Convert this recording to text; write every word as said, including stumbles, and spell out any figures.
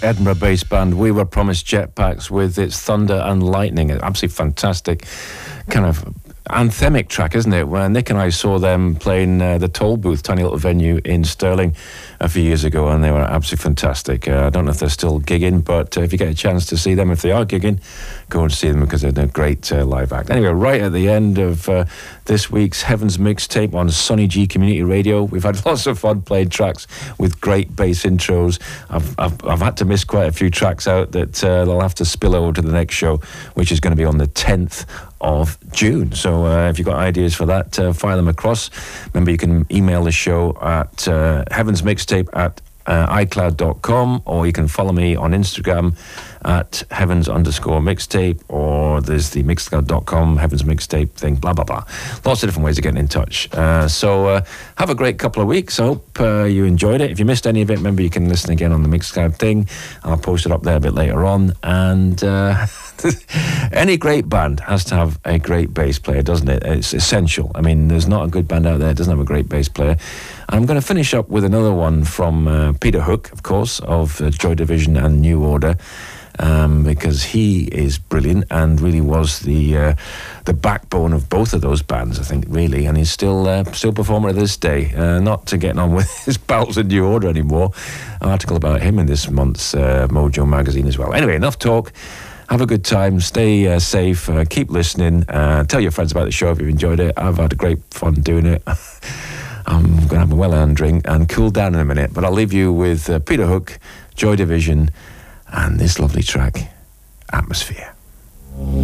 Edinburgh-based band We Were Promised Jetpacks with its Thunder and Lightning. Absolutely fantastic kind of anthemic track, isn't it? When Nick and I saw them playing uh, the Toll Booth, tiny little venue in Stirling a few years ago, and they were absolutely fantastic. Uh, I don't know if they're still gigging, but uh, if you get a chance to see them, if they are gigging, go and see them because they're a great uh, live act. Anyway, right at the end of uh, this week's Heavens Mixtape on Sonny G Community Radio, we've had lots of fun playing tracks with great bass intros. I've, I've, I've had to miss quite a few tracks out that uh, they'll have to spill over to the next show, which is going to be on the tenth of June. So uh, if you've got ideas for that, uh, fire them across. Remember, you can email the show at uh, heavensmixtape at uh, icloud dot com, or you can follow me on Instagram at heavens underscore mixtape, or there's the mixcloud dot com heavens mixtape thing, blah, blah, blah. Lots of different ways of getting in touch. Uh, so uh, have a great couple of weeks. I hope uh, you enjoyed it. If you missed any of it, remember you can listen again on the Mixcloud thing. I'll post it up there a bit later on. And uh, any great band has to have a great bass player, doesn't it? It's essential. I mean, there's not a good band out there that doesn't have a great bass player. And I'm going to finish up with another one from uh, Peter Hook, of course, of uh, Joy Division and New Order. Um, because he is brilliant and really was the uh, the backbone of both of those bands, I think, really, and he's still uh, still performing to this day. Uh, not to getting on with his pals in New Order anymore. An article about him in this month's uh, Mojo magazine as well. Anyway, enough talk. Have a good time. Stay uh, safe. Uh, keep listening. Uh, tell your friends about the show if you've enjoyed it. I've had a great fun doing it. I'm going to have a well-earned drink and cool down in a minute, but I'll leave you with uh, Peter Hook, Joy Division, and this lovely track, Atmosphere.